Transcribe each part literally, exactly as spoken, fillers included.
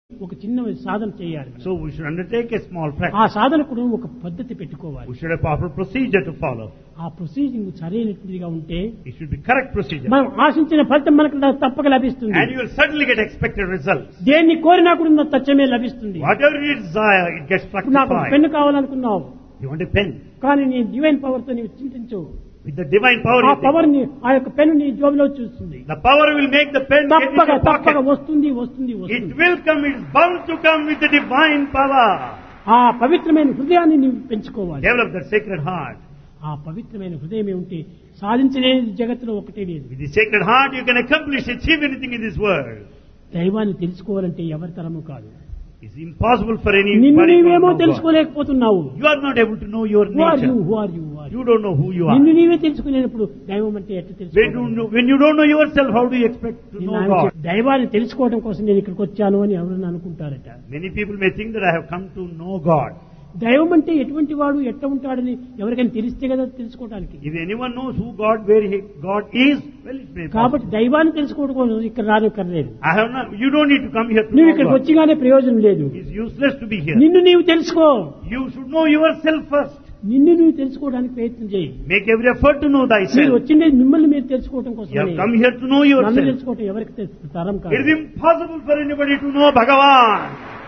ఒక చిన్న సాధన చేయాలి. So we should undertake a small ఆ practice. సాధనకు ఒక పద్ధతి పెట్టుకోవాలి. We should have proper procedure to follow. ఆ ప్రొసీజింగ్ సరైనటువంటిదిగా ఉంటే It should be correct procedure. మనం ఆశించిన ఫలితం మనకు తప్పక లభిస్తుంది. And you will certainly get expected results. దేన్ని కోరినా కూడా తచ్చమే లభిస్తుంది. Whatever you desire, it gets నాకు fructified. Pen కావాలనుకున్నావు, You want a pen. కానీ నీ డివైన్ పవర్ తో నీవు చింతించు. With the divine power, ఆ you పవర్ think. ని ఆ యొక్క పెన్ను నీ జోబులో చూస్తుంది. The power will make the pen get into తప్పక your తప్పక pocket. వస్తుంది వస్తుంది It వస్తుంది. will come, it is bound to come with the divine power. ఆ పవిత్రమైన హృదయాన్ని నీవు పెంచుకోవాలి. Develop that sacred heart. ఆ పవిత్రమైన హృదయం ఉంటే సాధించలేని జగత్తులో ఒకటే లేదు. With the sacred heart, you can accomplish, achieve anything in this world. దైవాన్ని తెలుసుకోవాలంటే ఎవరి తరము కాదు. It's impossible for నిన్ను anybody to నీవేమో know God. తెలుసుకోలేకపోతున్నావు. You are not able to know your Who are you? nature. Who are you? Who are you? You don't know who you are. నిన్ను నీవే తెలుసుకునేటప్పుడు దైవం అంటే ఎట్లా When you, తెలుసుకోవాలి? know, when you don't know yourself, how do you expect to నిన్న know ఆయన God? చెప్ప- దైవాన్ని తెలుసుకోవడం కోసం నేను ఇక్కడికి వచ్చాను అని ఎవరైనా అనుకుంటారట. Many people may think that I have come to know God. దైవం అంటే ఎటువంటి వాడు ఎట్లా ఉంటాడని ఎవరికైనా తెలిస్తే కదా తెలుసుకోవడానికి. If anyone knows who God, where he, God is, well, it may be కాబట్టి possible. దైవాన్ని తెలుసుకోవడం కోసం ఇక్కడ రానక్కర్లేదు. I have not, you don't need to come here to నువ్వు know ఇక్కడికి God. వచ్చిగానే ప్రయోజనం లేదు. It's useless to be here. నిన్ను నీవు తెలుసుకో. You should know yourself first. నిన్ను నువ్వు తెలుసుకోవడానికి ప్రయత్నం చేయి. Make every effort to know మీరు thyself. వచ్చిండేది మిమ్మల్ని మీరు తెలుసుకోవడం కోసం. You have come here to know నన్ను yourself. తెలుసుకోవడం ఎవరికి తె- తరం It కాదు. is impossible for anybody to know Bhagavan.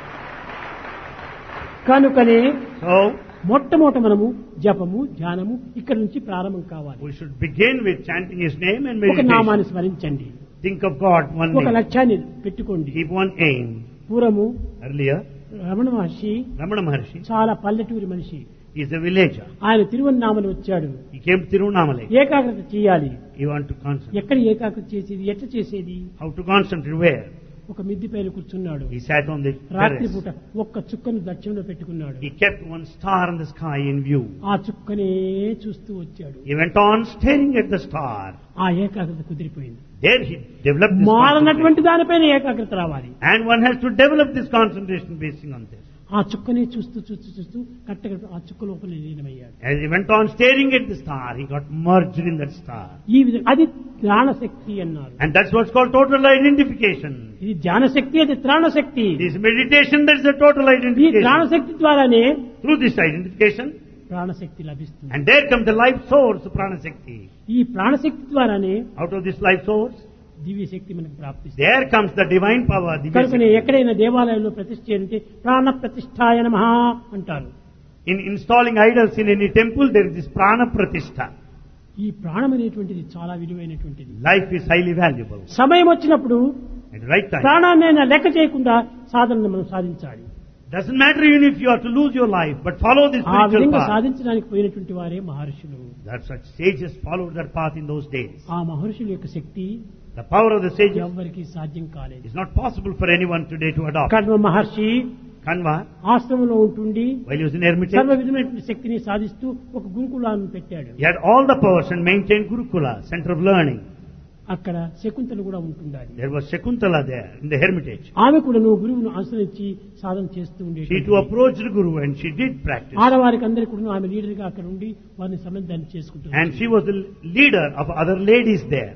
కనుకనే So, మొట్టమొదట మనము జపము ధ్యానము ఇక్కడ నుంచి ప్రారంభం కావాలి. we should begin with chanting His name and ఒక నామాన్ని meditation. స్మరించండి. Think of God one ఒక name. లక్ష్యాన్ని పెట్టుకోండి. Keep one aim. పూర్వము Earlier, Ramana Maharshi Ramana Maharshi చాలా పల్లెటూరి మనిషి. is a villager. ఆయన తిరువన్నామని వచ్చాడు. He came to Tiruvannamalai. ఏకాగ్రత చేయాలి. He want to concentrate. ఎక్కడ ఏకాగ్రత చేసేది, ఎట్లా చేసేది? How to concentrate? Where? ఒక మిద్ది పైన కూర్చున్నాడు. He sat on the రాత్రి terrace. పూట ఒక్క చుక్కను దక్షిణలో పెట్టుకున్నాడు. He kept one star in the sky in view. ఆ చుక్కనే చూస్తూ వచ్చాడు. He went on staring at the star. ఆ ఏకాగ్రత కుదిరిపోయింది. There he developed this concentration. మారనటువంటి దానిపైన ఏకాగ్రత రావాలి. And one has to develop this concentration basing on this. ఆ చుక్కనే చూస్తూ చూస్తూ చూస్తూ కరెక్ట్గా ఆ చుక్క లోపల లీనమయ్యాడు. As he went on staring at the star, he got merged in that star. ఈ విధంగా అది త్రాణశక్తి అన్నారు. And that's what's called total identification. ఇది ధ్యానశక్తి, అది త్రాణశక్తి. This meditation, that's the total ఈ identification. త్రాణశక్తి ద్వారానే Through this identification, ప్రాణశక్తి లభిస్తుంది. and there comes the life source, Prana Shakti. ఈ ప్రాణశక్తి ద్వారానే Out of this life source, దివ్య శక్తి మనకు ప్రాప్తిస్తుంది. there comes the divine power. Divya కనుకనే Shakti. ఎక్కడైనా దేవాలయంలో ప్రతిష్ఠ చేయాలంటే ప్రాణ ప్రతిష్ఠాయ నమః అంటారు. In installing idols in any temple, there is this Prana Pratishtha. ఈ ప్రాణం అనేటువంటిది చాలా విలువైనటువంటిది. Life is highly valuable. సమయం వచ్చినప్పుడు At the right time. ప్రాణాన్ని లెక్క చేయకుండా సాధనను మనం సాధించాలి. Doesn't matter even if you have to lose your life, but follow this ఆ spiritual విధంగా path. సాధించడానికి పోయినటువంటి వారే మహర్షులు. That such sages followed that path in those days. ఆ మహర్షుల యొక్క శక్తి The power of the sages ఎవ్వరికీ సాధ్యం కాలేదు. is not possible for anyone today to adopt. కర్మ మహర్షి Kanva, ఆశ్రమంలో ఉంటుండి while he was in hermitage, సర్వ విధమైనటువంటి శక్తిని సాధిస్తూ ఒక గుంకులాన్ని పెట్టాడు. he had all the powers and maintained Gurukula, center of learning. అక్కడ శకుంతల కూడా ఉంటుండాలి. There was Shakuntala there in the hermitage. ఆమె కూడా నువ్వు గురువును అనుసరించి సాధన చేస్తూ She ఉండేది. too approached the Guru and she did practice. ఆడవారికి అందరికీ కూడా ఆమె లీడర్ గా అక్కడ ఉండి వారిని సంబంధాన్ని చేసుకుంటుంది. And she was the leader of other ladies there.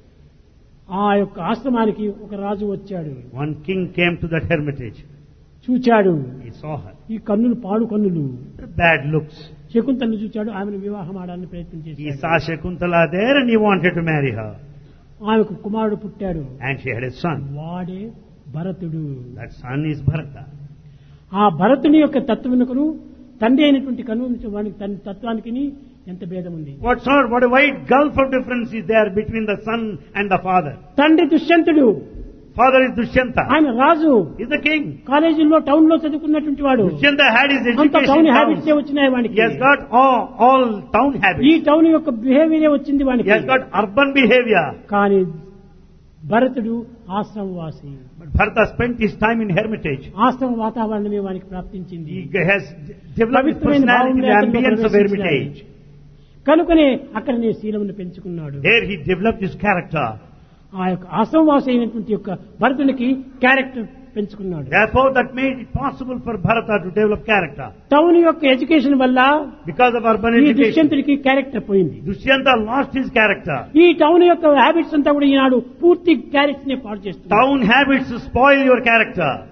ఆ యొక్క ఆశ్రమానికి ఒక రాజు వచ్చాడు. One king came to that hermitage. చూచాడు. He saw her. ఈ కన్నులు పాడు కన్నులు. Bad looks. శకుంతలను చూచాడు. ఆమెను వివాహం ఆడాలని ప్రయత్నం He చేశాడు. saw Shakuntala there and he wanted to marry her. ఆమెకు కుమారుడు పుట్టాడు. And she had a son. వాడే భరతుడు. That son is Bharata. ఆ భరతుని యొక్క తత్వమునకును తండ్రి అయినటువంటి కన్ను వానికి తన తత్వానికి ఎంత భేదం ఉంది. What sort, what a wide gulf of difference is there between the son and the father. తండ్రి దుష్యంతుడు. Father is Dushyanta. ఆయన రాజు. He's the king. కాలేజీలో టౌన్ లో చదువుకున్నటువంటి వాడు. Dushyanta had his అంత education town in habits town. వచ్చినాయి He వానికి. has got all, all town ఈ habits. టౌన్ యొక్క బిహేవియర్ వచ్చింది He వానికి. has got urban behavior. కానీ భరతుడు ఆశ్రమవాసి. But Bharata spent his time in hermitage. ఆశ్రమ వాతావరణమే వానికి ప్రాప్తించింది. He has developed his పవిత్రమైన personality in the భావములు ambience of ప్రవేశించాయి. hermitage. కనుకనే అక్కడ నేను శీలమును పెంచుకున్నాడు. There he developed his character. ఆ యొక్క ఆశ్రమవాసి అయినటువంటి యొక్క భరతునికి క్యారెక్టర్ పెంచుకున్నాడు. Therefore that made it possible for Bharata to develop character. Town యొక్క ఎడ్యుకేషన్ వల్ల Because of urban ఈ education, దుష్యంతుడికి క్యారెక్టర్ పోయింది. Dushyanta lost his character. ఈ టౌన్ యొక్క హ్యాబిట్స్ అంతా కూడా ఈనాడు పూర్తి క్యారెక్టర్ నే పాడు చేస్తుంది. Town habits spoil your character.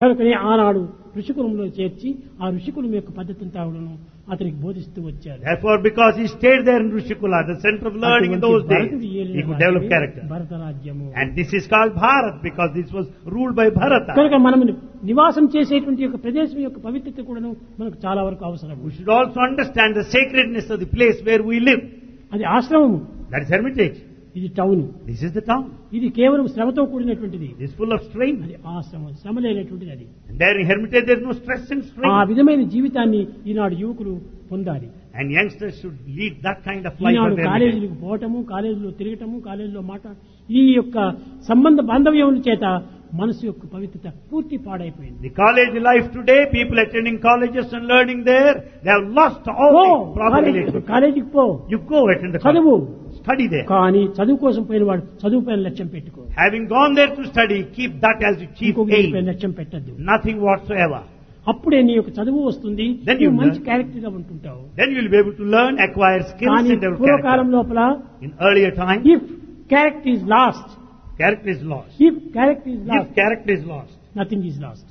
కనుకనే ఆనాడు ఋషికులంలో చేర్చి ఆ ఋషికులం యొక్క పద్ధతిని తాగులను అతనికి బోధిస్తూ వచ్చారు. Therefore, because he stayed there in Rishikula, the center of learning in those days, he could develop character. భరతరాజ్యము. And this is called Bharat because this was ruled by Bharata. కనుక మనం నివాసం చేసేటువంటి యొక్క ప్రదేశం యొక్క పవిత్రత కూడాను మనకు చాలా వరకు అవసరం. We should also understand the sacredness of the place where we live. అది ఆశ్రమము. That is hermitage. ఇది town. This is the town. ఇది కేవలం శ్రమతో కూడినటువంటిది. It is full of strain. అది ఆశ్రమం, శ్రమ లేనటువంటిది అది. And there in hermitage there is no stress and strain. ఆ విధమైన జీవితాన్ని ఈనాడు యువకులు పొందాలి. And youngsters should lead that kind of life. ఈనాడు కాలేజీలకు పోవటము, కాలేజీలో తిరగటము, కాలేజీలో మాట ఈ యొక్క సంబంధ బాంధవ్యం చేత మనసు యొక్క పవిత్రత పూర్తి పాడైపోయింది. The college life today, people attending colleges and learning there, they have lost all the probability. కాలేజీకి పో, You go attend the చదువు, college, study there. కానీ చదువు కోసం పోయిన వాడు చదువు పైన లక్ష్యం పెట్టుకో. Having gone there to study, keep that as your chief ఇంకొక పైన aim. లక్ష్యం పెట్టద్దు. Nothing whatsoever. అప్పుడే నీ యొక్క చదువు వస్తుంది, Then you నువ్వు మంచి learn. క్యారెక్టర్ గా ఉంటుంటావు. Then you will be able to learn, acquire skills కానీ in their పూర్వకాలం character. లోపల In earlier time, if character is lost, character is lost. If character is If last, character is lost. Nothing is lost.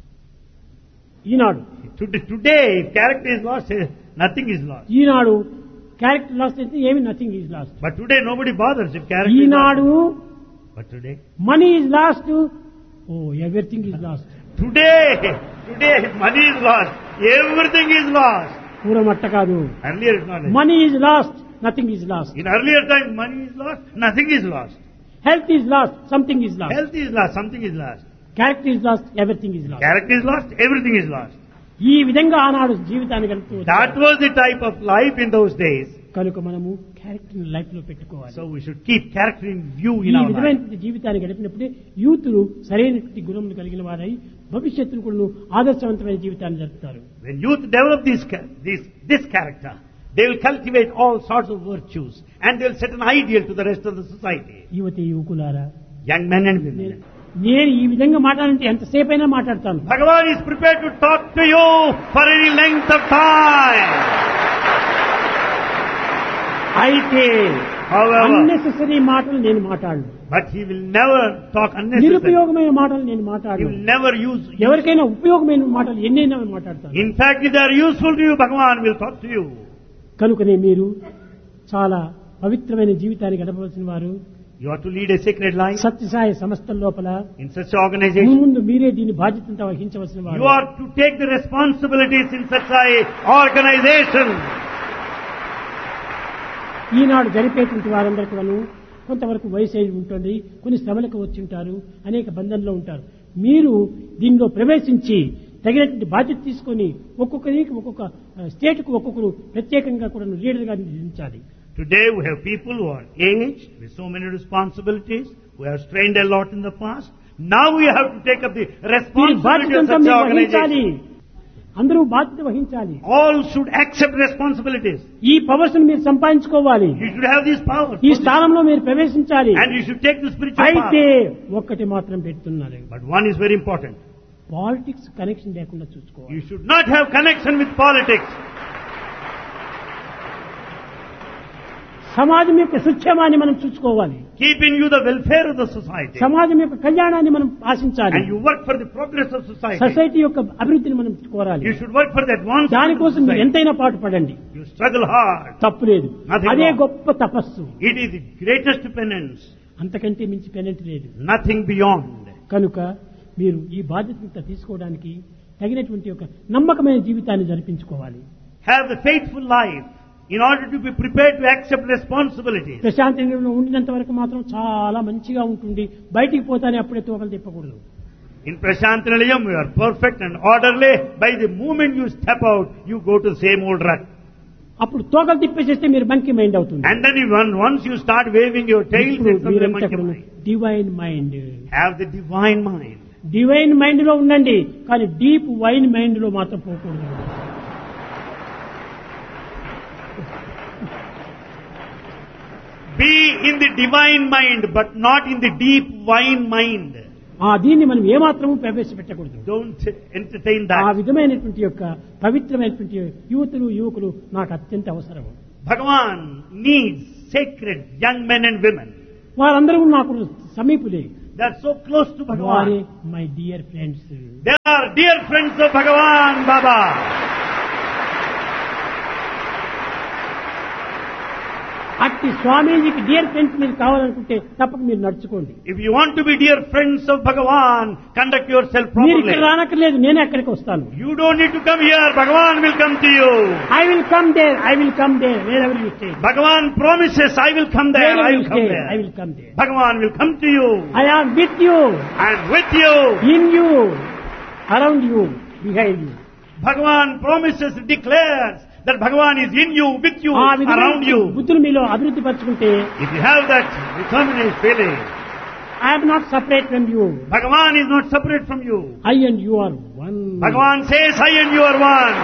Eenadu Today, today, if character is lost, eh, nothing is lost. Eenadu character last అయితే ఏమి nothing is lost. But today nobody bothers if character is Eenadu lost. But today, money is lost, oh everything is lost. today, today money is lost. Everything is lost. పూర్వమట్ట కాదు. Earlier it's not like money is lost, nothing is lost. In earlier times, money is lost, nothing is lost. Health is lost, something is lost. Health is lost, something is lost. Character is lost, everything is lost. Character is lost, everything is lost. ఈ విధంగా ఆనాడు జీవితాన్ని గడుపుతూ వచ్చారు. That was the type of life in those days. కనుక మనము character life లో పెట్టుకోవాలి. So we should keep character in view ఈ in our life. విధమైన జీవితాన్ని గడిపినప్పుడే యూతులు సరైనటువంటి గుణములు కలిగిన వారై భవిష్యత్తును కూడా ఆదర్శవంతమైన జీవితాన్ని జరుపుతారు. When youth develop this, ca- this, this character, they will cultivate all sorts of virtues and they will set an ideal to the rest of the society. యువతి యువకులారా, Young men and women. నేను- నేను ఈ విధంగా మాట్లాడంటే ఎంతసేపైనా మాట్లాడతాను. Bhagavan is prepared to talk to you for any length of time. అయితే However, unnecessary మాటలు నేను మాట్లాడను. but he will never talk unnecessary. నిరుపయోగమైన మాటలు నేను He మాట్లాడను. will never use. ఎవరికైనా ఉపయోగమైన మాటలు ఎన్నైనా మాట్లాడతాను. In fact, if they are useful to you, Bhagavan will talk to you. కనుకనే మీరు చాలా పవిత్రమైన జీవితాన్ని గడపవలసిన వారు. You have to lead a sacred life Sathya Sai సంస్థల లోపల in such an organization. ముందు మీరే దీని బాధ్యతను వహించవలసిన వారు. You are to take the responsibilities in such an organization. ఈనాడు జరిపేటువంటి వారందరూ కూడాను కొంతవరకు వయసు అయి ఉంటుంది, కొన్ని శ్రమలకు వచ్చి ఉంటారు, అనేక బంధంలో ఉంటారు. మీరు దీనిలో ప్రవేశించి తగినటువంటి బాధ్యత తీసుకొని ఒక్కొక్కరికి ఒక్కొక్క స్టేట్కు ఒక్కొక్కరు ప్రత్యేకంగా కూడా లీడర్గా నిలిచాలి. Today we have people who are aged with so many responsibilities, who have strained a lot in the past. Now we have to take up the ఈ responsibility of బాధ్యతంతా such an మీరు వహించాలి. organization. అందరూ బాధ్యత వహించాలి. All should accept responsibilities. ఈ powers మీరు సంపాదించుకోవాలి. You should have these powers. ఈ స్థానంలో మీరు ప్రవేశించాలి. And you should take the spiritual అయితే power. ఒక్కటి మాత్రం పెడుతున్నారు, But one is very important. Politics connection లేకుండా చూసుకోవాలి. You should not have connection with politics. సమాజం యొక్క సుక్షేమాన్ని మనం చూసుకోవాలి. Keep in view the welfare of the society. సమాజం యొక్క కళ్యాణాన్ని మనం ఆశించాలి. And you work for the progress of society. Society యొక్క అభివృద్ధిని మనం కోరాలి. You should work for the advancement of దానికోసం మీరు society. ఎంతైనా పాటు పడండి, You struggle hard. తప్పు లేదు. Nothing అదే wrong. గొప్ప తపస్సు. It is the greatest penance. అంతకంటే మించి పెనెంట్ లేదు. Nothing beyond. కనుక మీరు ఈ బాధ్యత తీసుకోవడానికి తగినటువంటి ఒక నమ్మకమైన జీవితాన్ని జరిపించుకోవాలి. Have the faithful life in order to be prepared to accept responsibilities. ప్రశాంతంగా ఉండినంత వరకు మాత్రం చాలా మంచిగా ఉంటుంది. బయటికి పోతానే అప్పుడే తోకలు తిప్పకూడదు. In Prashantinalayam, you are perfect and orderly. By the moment you step out, you go to the same old rut. అప్పుడు తోకలు తిప్పేసేస్తే మీరు మంకీ మైండ్ అవుతుంది. And then you, once you start waving your tail, ఇప్పుడు it's the మీరంతా monkey కూడా mind. Divine mind, Have the divine mind. Divine mind లో ఉండండి, కానీ డీప్ వైన్ మైండ్ లో మాత్రం పోకూడదు. Be in the divine mind, but not in the deep wine mind. ఆ దీన్ని మనం ఏమాత్రము ప్రవేశపెట్టకూడదు. Don't entertain ఆ that. విధమైనటువంటి యొక్క పవిత్రమైనటువంటి యువతులు యువకులు నాకు అత్యంత అవసరం. Bhagavan needs sacred young men and women. వారందరూ నాకు సమీపులే. They are so close to వారే Bhagavan. My dear friends. They are dear friends of Bhagavan, Baba. అట్టి స్వామీజీకి డియర్ ఫ్రెండ్స్ మీరు కావాలనుకుంటే తప్పక మీరు నడుచుకోండి. If you want to be dear friends of Bhagavan, conduct yourself మీరు properly. ఇక్కడ రానక్కర్లేదు, నేనే అక్కడికి వస్తాను. You don't need to come here. Bhagavan will come to you. I will come there, I will come there, wear ever you stay. Bhagavan promises, I will come there, I will come I there. Will come there. Bhagavan will come to you. I am with you, I am with you. In you, around you, behind you. Bhagavan promises, declares that Bhagavan is in you, with you, ఆ around విధంగా you. బుద్ధులు మీలో అభివృద్ధి పరచుకుంటే If you have that determinate feeling, I am not separate from you, Bhagavan is not separate from you. I and you are one. Bhagavan says, I and you are one.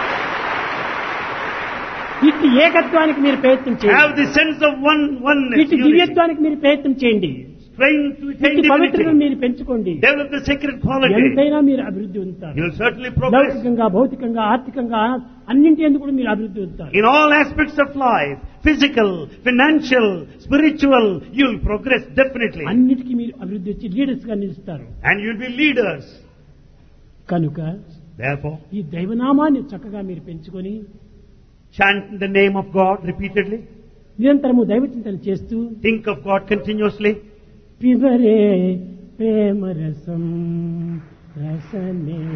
ఇట్టి ఏకత్వానికి మీరు ప్రయత్నం Have చేయండి. the sense of one, oneness, ఇట్టి unity. దివ్యత్వానికి మీరు ప్రయత్నం చేయండి. Trying to attain ఇట్టి పవిత్రతను divinity. మీరు పెంచుకోండి. Develop the sacred quality. ఎంతైనా మీరు అభివృద్ధి ఉంటారు. You will certainly progress. లౌకికంగా, భౌతికంగా, ఆర్థికంగా, అన్నింటి ఎందుకు కూడా మీరు అభివృద్ధి ఉంటారు. In all aspects of life, physical, financial, spiritual, you will progress definitely. అన్నిటికీ మీరు అభివృద్ధి వచ్చి లీడర్స్ గా నిలుస్తారు. And you will be leaders. కనుక Therefore, ఈ దైవనామాన్ని చక్కగా మీరు పెంచుకొని chant the name of God repeatedly. నిరంతరము దైవ చింతన చేస్తూ Think of God continuously. పిబరే ప్రేమ రసం రసనే